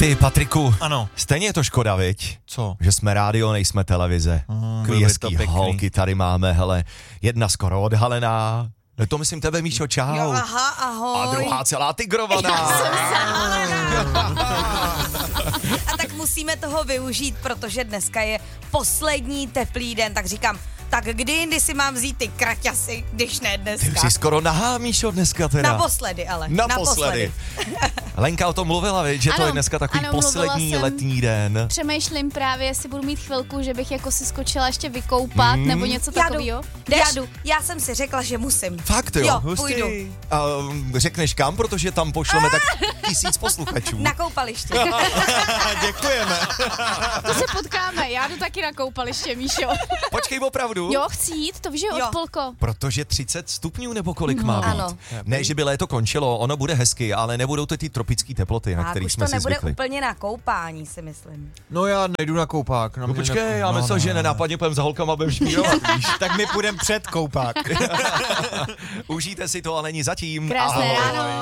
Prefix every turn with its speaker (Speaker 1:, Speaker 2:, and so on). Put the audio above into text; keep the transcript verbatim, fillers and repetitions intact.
Speaker 1: Ty, Patriku,
Speaker 2: ano.
Speaker 1: Stejně je to škoda, viď?
Speaker 2: Co?
Speaker 1: Že jsme rádio, nejsme televize.
Speaker 2: Mm,
Speaker 1: Takový hezký holky tady máme, hele, jedna skoro odhalená. No to myslím tebe, Míšo, čau.
Speaker 3: Jo, aha, ahoj.
Speaker 1: A druhá celá tigrovaná.
Speaker 3: A tak musíme toho využít, protože dneska je poslední teplý den, tak říkám, tak kdy jindy si mám vzít ty kraťasy, když ne dneska.
Speaker 1: Ty jsi skoro nahá, Míšo, dneska teda.
Speaker 3: Naposledy, ale.
Speaker 1: Naposledy. Lenka o tom mluvila, viď, že
Speaker 4: ano,
Speaker 1: to je dneska takový
Speaker 4: ano,
Speaker 1: poslední letní den.
Speaker 4: Přemýšlím právě, jestli budu mít chvilku, že bych jako si skočila ještě vykoupat,
Speaker 1: Mm.
Speaker 4: nebo něco
Speaker 3: Já
Speaker 4: takového.
Speaker 3: jdu, já jdu. Já jsem si řekla, že musím.
Speaker 1: Fakt jo?
Speaker 3: Jo,
Speaker 1: Hustý.
Speaker 3: půjdu.
Speaker 1: A řekneš kam, protože tam pošleme tak tisíc posluchačů.
Speaker 3: Na koupaliště.
Speaker 2: Děkujeme.
Speaker 4: To se potkáme, já jdu taky na koupaliště, Míšo.
Speaker 1: Počkej, opravdu?
Speaker 4: Jo, chci jít, to víš, že
Speaker 3: Jo.
Speaker 4: od Polko.
Speaker 1: Protože třicet stupňů nebo kolik
Speaker 4: No.
Speaker 1: má být?
Speaker 3: Ano.
Speaker 1: Ne, že by léto končilo, ono bude hezky, ale nebudou to ty tropické teploty, na
Speaker 3: A
Speaker 1: kterých
Speaker 3: už
Speaker 1: jsme
Speaker 3: to
Speaker 1: si
Speaker 3: nebude
Speaker 1: zvykli.
Speaker 3: úplně na koupání, si myslím.
Speaker 2: No já nejdu na koupák. Na
Speaker 1: No
Speaker 2: mě
Speaker 1: počkej,
Speaker 2: ne...
Speaker 1: já
Speaker 2: no,
Speaker 1: myslel,
Speaker 2: no,
Speaker 1: že
Speaker 2: no.
Speaker 1: nenápadně půjdem za holkama, budem šmírovat, víš.
Speaker 2: Tak my půjdeme před koupák.
Speaker 1: Užijte si to, ale není zatím.
Speaker 4: Krásné
Speaker 1: Ahoj.
Speaker 4: ráno.